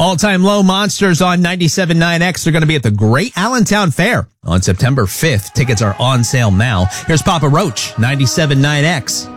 All-time low monsters on 97.9X. They're going to be at the Great Allentown Fair on September 5th. Tickets are on sale now. Here's Papa Roach, 97.9X.